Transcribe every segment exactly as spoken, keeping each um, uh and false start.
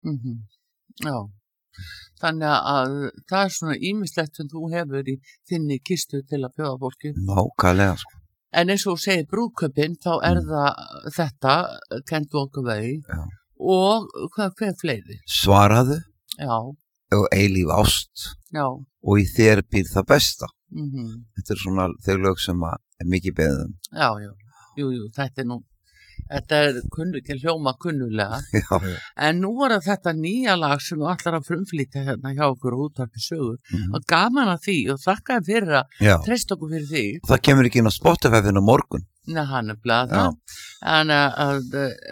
Mhm. Já. Þannig að það er svona ýmislegt sem þú hefur í þinni kistu til að bjóða fólki. Nákvæmlega, sko. En eins og þú segir brúðkaupin, þá er Mm. það þetta, Can't Walk Away, Já. og hvað hver fleiri? Svaraðu Já, og eilíf ást já. og í þér býr það besta. Mhm. Þetta er svona þau lög sem að er mikið beðið um. Já, já. Jú, jú, þetta er nú, þetta er kunnu, til hljóma kunnulega. Já. En nú er þetta nýja lag sem þú ætlar að frumflýta hérna hjá okkur á Útvarpi Sögu. Mhm. Og gaman að því og þakka þér fyrir að Já. treysta okkur fyrir því. Það kemur ekki inn á Spotify fyrir morgun. Nei, hann er bleið Já. það. En að, að,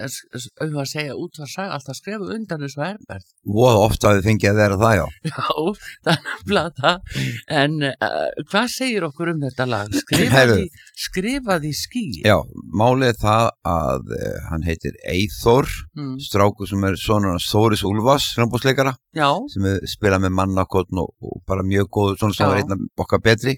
að, að segja útvarpssaga, alltaf skrifa undan þessu Herbert. Og ofta við fengið að vera það, já. Já, það er bleið það. En uh, hvað segir okkur um þetta lag? Skrifað Heyrðu. í, skrifað í ský. Já, málið er það að uh, hann heitir Eyþór, Mm. strákur sem er sonur hans Þóris Úlfars, hljómborðsleikara, Já, sem er spilað með mannakotn og, og bara mjög góður, svona sem Já. var einn af okkar betri.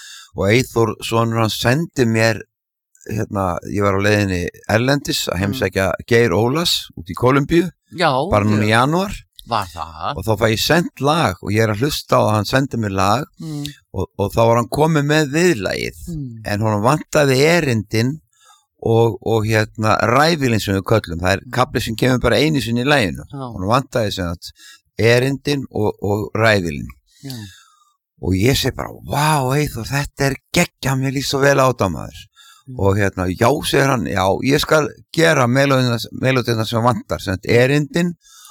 Og Eyþór, sonur hans, sendi mér, hérna, ég var á leiðinni erlendis að heimsækja Geir Ólas út í Kólumbíu, já. bara núna í janúar, Var það? og þá fæ ég sendt lag og ég er að hlusta á að hann sendi mér lag Mm. og, og þá var hann komið með viðlagið, Mm. en hún vantaði erindin og, og hérna ræfilin sem við köllum, það er kafli sem kemur bara einu sinni í laginu, Já. hún vantaði sem að erindin og, og ræfilin Já. og ég segi bara, vá Eyþór, þetta er geggja, mér líst svo vel á þetta maður. Mm. Og hérna, já, segir hann, já, ég skal gera melódina sem vantar, sem þetta erindin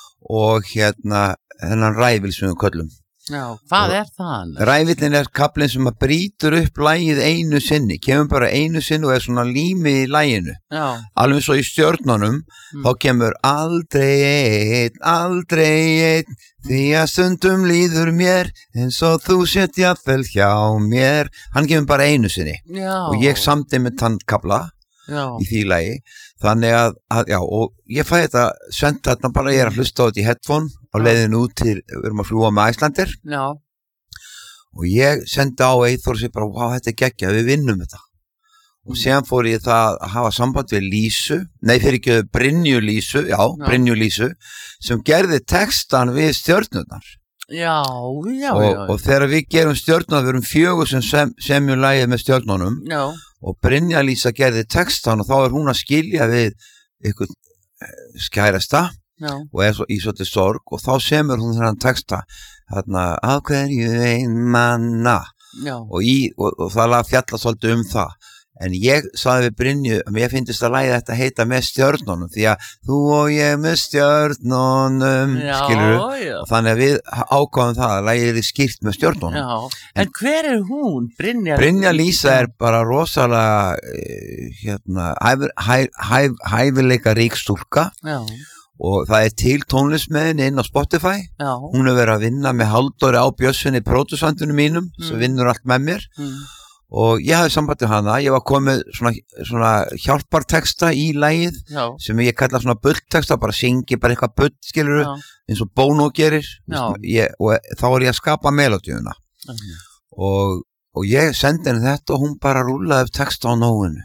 og hérna hennan ræfil sem við köllum. Já, hvað Og- er það? Ræfillin er kaplinn sem að brýtur upp lagið einu sinni, kemur bara einu sinni og er svona límið í laginu. Já. Alveg svo í stjörnunum, Mm. þá kemur aldrei einn, aldrei einn, því að stundum líður mér eins og þú sett jafnvel hjá mér. Hann kemur bara einu sinni Já. og ég samdi með þann kapla Já. í því lagi. Þannig að, að, já, og ég fæ þetta sent þarna bara, ég er að hlusta á þetta í headphone á leiðinu út til, við erum að fljúga með Æslandir Já. og ég sendi á Eyþór og sé bara, vá, þetta er geggja, við vinnum þetta. Og síðan fór ég það að hafa samband við Lísu, nei fyrir ekki Brynju Lísu, já, Já. Brynju Lísu, sem gerði textan við stjörnurnar. Já, já, og, já. og þegar við gerum stjörnurnar, við erum fjögur sem sem semjum lagið með stjörnunum, Já. og Brynja Lísa gerði textan og þá er hún að skilja við ykkur skærasta Já. og er svo, í svolítið sorg og þá semur hún þennan texta þarna, af hverju ein manna Já. og, í, og, og það lag fjalla svolítið um það, en ég sagði við Brynju að mér finnst að lagið þetta heita með stjörnunum, því að þú og ég með stjörnunum, Já, skilurðu, já. og þannig að við ákváðum það að lagið er skýrt með stjörnunum. Já. En hver er hún? Brynja Brynja Lísa er bara rosalega eh, hérna, hæf, hæf, hæf, hæfileika rík stúlka Já. og það er til tónlist með henni inn á Spotify. Já. Hún er verið að vinna með Halldóri á Bjössinni pródusandunum mínum sem Mm. vinnur allt með mér Mm. og ég hafði sambandið hana, ég var komið svona, svona hjálparteksta í lagið Já. sem ég kalla svona bullteksta, bara syngi bara eitthvað bull, skilur Já. eins og Bono gerir. Já. Ég, og þá er ég að skapa melodíuna Mhm. og, og ég sendi henni þetta og hún bara rúlaði upp texta á nóinu.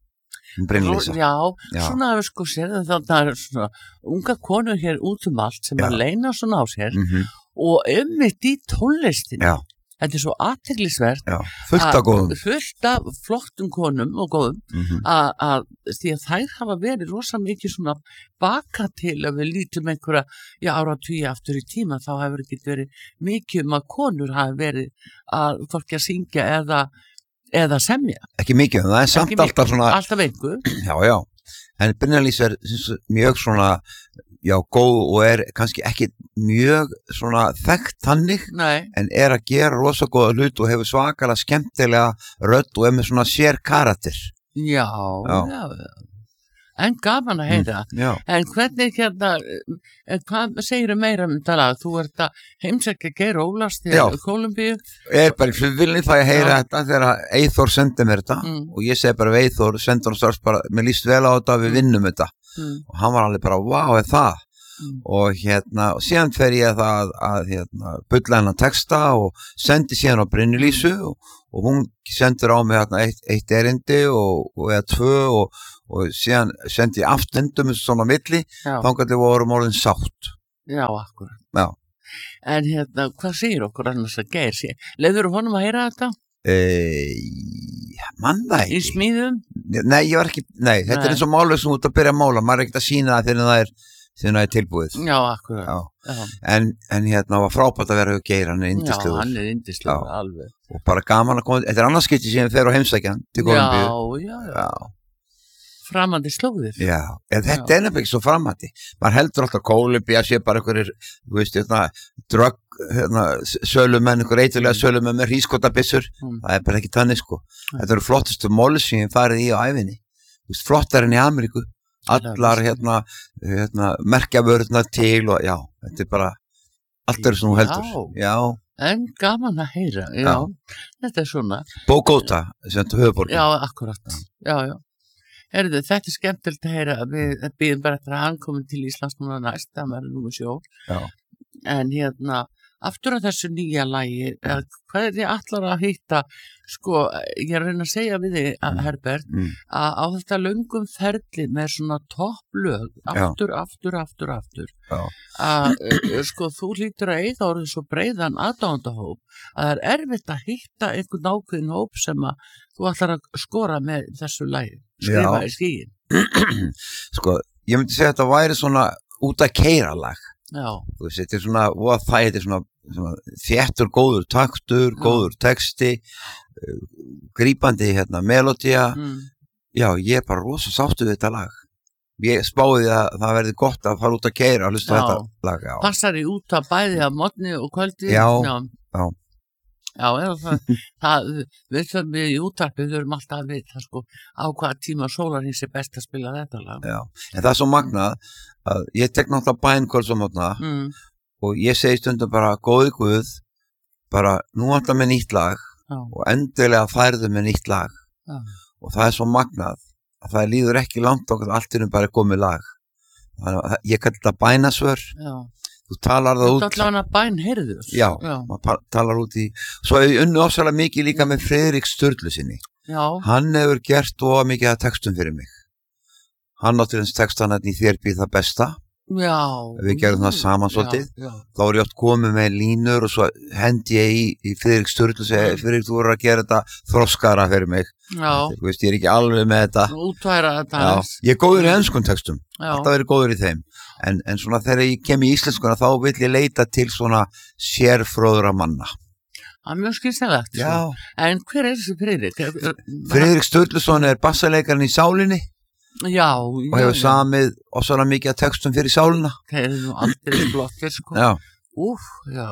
Hún Brynja Lísa. Já, Já. svona hefur sko sér þannig að það er svona unga konur hér út um allt sem Já. að leina svona á sér Mhm. og einmitt í tónlistin. Já, Þetta er svo athyglisvert. já, fullt af góðum. Fullt af flottum konum og góðum Mhm. að, að því að þær hafa verið rosa mikið svona baka til að við lítum einhverja, já, áratugi aftur í tíma, þá hefur ekki verið mikið um að konur hafi verið að fólki að syngja eða, eða semja. Ekki mikið, en það er samt Ekki mikið, alltaf svona, alltaf einhver. já, já, en Brynja Lísa er sem sagt mjög svona, já, góð og er kannski ekki mjög svona þekkt þannig, Nei, en er að gera rosa góða hlut og hefur svakalega skemmtilega rödd og er með svona sér karakter. já, Já. já, já. En gaman að heyra. Já, En hvernig hérna, en hvað segirðu meira um þetta lag? Þú ert að heimsækja Geir Ólafs til Já. Kólumbíu. er bara í flugvélni það ég heyra þetta þegar Eyþór sendi mér þetta Mm. og ég segi bara við Eyþór, sendi hann strax bara, mér líst vel á þetta, við vinnum þetta. Mm. Og hann var alveg bara, vá, er það? Mm. Og hérna, og síðan fer ég það að hérna, bulla hennar texta og sendi síðan á Brynju Lísu og, og hún sendur á mig hérna eitt, eitt erindi og, og eða tvö og, og síðan sendi ég aftendum svona milli, Já. þannig að við vorum orðin sátt. Já, akkurat. Já. En hérna, hvað segir okkur annars að Geir sé? Leður honum að heyra þetta? E, mann það ekki. Í smíðum? Nei, ég var ekki, nei, þetta Nei. er eins og málið sem út að byrja að mála, maður er ekkert að sína það þegar það er, þegar það er tilbúið. Já, akkurat. Já. Já. En, en hérna var frábært að vera hjá Geir, hann er Já, yndislegur. hann er yndislegur, Já. alveg. Og bara gaman að koma, þetta er annars skipti sem ég fer á heimsækjan til Kólumbíu. Já, já, já. Já. Framandi slóðir. Já, en þetta er nefnilega ekki svo framhætti. Man heldur alltaf Kólumbía sé bara einhverjir, þú veist, hérna, drögg, hérna, sölumenn, einhver eitulega sölumenn með hrískotabissur. Mm. Það er bara ekki þannig, sko. Þetta eru flottustu mólis sem ég farið í á ævinni. Þú veist, flottar enn í Ameríku. Allar, hérna, hérna, merkjavörðnar til og, já, þetta er bara, allt eru sem þú heldur. Já. En gaman að heyra, já. Já. Þetta er svona. Bogota, sem þetta höfuborgin. Já, akkurat. Já, já. Erðu, þetta er skemmtilegt að heyra, við býðum bara eftir að hann komi til Íslands núna næst, það verður númer sjó. Já. En hérna, aftur á þessu nýja lagi, er, hvað er þið allar að hitta, sko, ég er að reyna að segja við þið, mm. Herbert, Mm. að á þetta löngum ferli með svona topplög, aftur, aftur, aftur, aftur, Já. að, uh, sko, þú hlýtur að eiga orðið svo breiðan aðdáendahóp, að það er erfitt að hitta einhvern ákveðin hóp sem að þú ætlar að skora með þessu lagi, skrifa Já. í skíin. Sko, ég myndi segja að þetta væri svona út að keyra lag. Já, Þú veist, þetta er svona, og það þetta er svona, svona þéttur, góður taktur, Já. góður texti, uh, grípandi hérna, melodía. mm. Já, ég er bara rosa sáttu við þetta lag. Ég spáði að það verði gott að fara út að keyra og hlusta á Já. þetta lag. Já, Passar í út að bæði að morgni og kvöldi. Já, já. já. Já, eða það, það, við þurfum við í útvarpi, við þurfum alltaf að vita sko, á hvaða tíma sólarhings er best að spila þetta lag. já. En það er svo magnað að ég tek náttúrulega bænkvölds á mótna Mm. og ég segi stundum bara, góði Guð, bara nú ætla með nýtt lag Já, og endilega færðu með nýtt lag. já, Og það er svo magnað að það líður ekki langt okkur allt innum bara komið lag. Þannig að ég kalli þetta bænasvör. já. Þú talar það Þú út. ætla hann að bæn heyrður. Já, já, maður pa- talar út í. Svo hef ég unnu ofsalega mikið líka með Friðrik Sturlu sinni. já, Hann hefur gert of mikið að textum fyrir mig. Hann átti hans textan í Þér býð það besta. já. Við gerðum það saman Já, svolítið. Já, Þá er ég oft komið með línur og svo hendi ég í, í Friðrik Sturlu og segi, Friðrik, þú voru að gera þetta þroskara fyrir mig. já. Þú veist, ég er ekki alveg með þetta. Útværa þetta. Já, aðeins. ég er góður í enskum textum. Já, Alltaf verið góður í þeim. En, en svona þegar ég kem í íslenskuna þá vil ég leita til svona sérfróðra manna. það er mjög skynselegt. Já. En hver er þessi Friðrik? Friðrik Sturluson er bassalekarinn í sálinni Já, og já, hefur já. samið og svona mikið að textum fyrir sálina. Þeir eru nú aldrei flottir, sko. Já, Úf, já.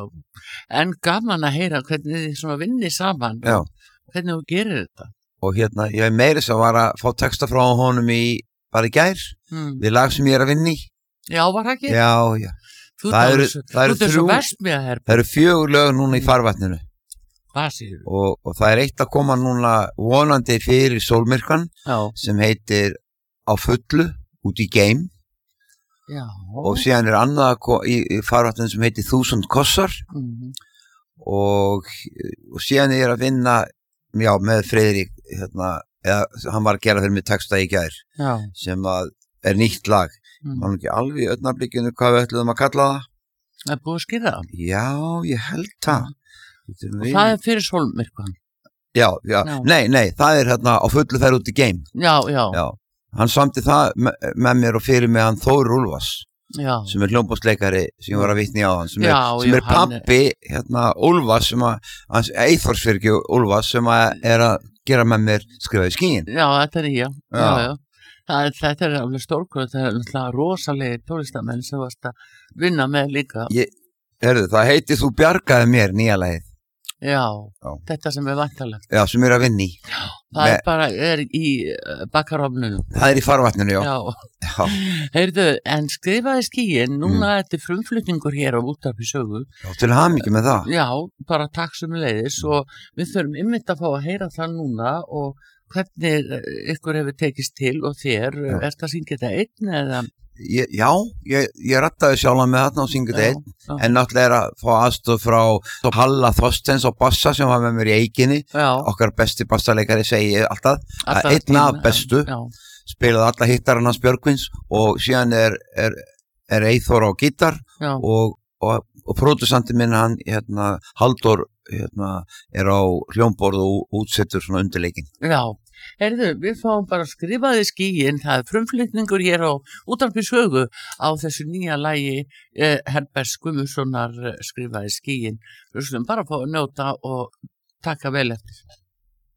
En gaman að heyra hvernig þið svona vinni saman. já. Hvernig þú gerir þetta. Og hérna, ég hef meiri sem var að fá texta frá honum í, bara í gær, Mm. við lag sem ég er að vinna í. Já, var það ekki? Já, já. Þú það ert eru- svo, það eru þú ert svo þrjú- vestmið herr. Það eru fjögur lög núna í farvatninu Hvað séu? og, og það er eitt að koma núna vonandi fyrir sólmyrkan Já, sem heitir Á fullu, út í game. já. Og síðan er annað að ko- í, í farvatninu sem heitir Þúsund kossar Mm. og, og síðan er ég að vinna já, með Friðrik hérna, eða hann var að gera fyrir mig texta í gær Já. sem að er nýtt lag. Mm. Það er ekki alveg í ögnablikinu hvað við ætluðum að kalla það. Það er búið að skýra það. Já, ég held það. Og það er fyrir sólmyrkvan. Já, já, Já. nei, nei, það er hérna á fullu ferð út í game. Já, já, já. Já, hann samti það me með mér og fyrir mig hann Þór Úlfars sem er hljómborðsleikari sem ég var að vitna í á hann sem er, Já, sem já, er hann er- pappi hérna Úlfars sem að, hans Eyþórsfyrki Úlfars sem að er að gera með mér skrifaði skíin. Já, þetta er ég. Já, Já. já. Það, er- þetta er alveg stórkvæð, þetta er náttúrulega rosalegi tólistamenn sem varst að vinna með líka. Ég, herðu, það heiti Þú bjargaði mér nýja lagið. Já, Já. þetta sem er vantalegt. Já, sem er að vinna í. Það Me- er bara, er í uh, bakkarofnunum. Það er í farvatninu, já. Já. Já, Heyrðu, en skrifaði skíin, núna Mm. þetta er frumflutningur hér á útarpi sögu. já til hamingju með það. Já, bara takk sem leiðis og við þurfum ymmit að fá að heyra það núna og hvernig eh, ykkur hefur tekist til og þér, Já. er það að syngja þetta einn eða? Ég, já, ég, ég rattaði sjálfan með þarna og syngur þetta einn. Já, En náttúrulega er að fá aðstoð frá Halla Þorstens og Bassa sem var með mér í Eikinni. já, Okkar besti bassaleikari segi ég alltaf. alltaf Einn tíma, af bestu. Já, Spilaði alla hittarinn hans Björgvins og síðan er, er er Eyþór á gítar Já. og, og, og pródusandi minn hann, hérna, Halldór hérna, er á hljómborð og útsettur svona undirleikin. Já, heyrðu, við fáum bara skrifaði skýin, það er frumflutningur hér á Útvarpi Sögu á þessu nýja lagi eh, Herbert Guðmundssonar skrifaði skýin. Við slum bara fá að njóta og taka vel eftir.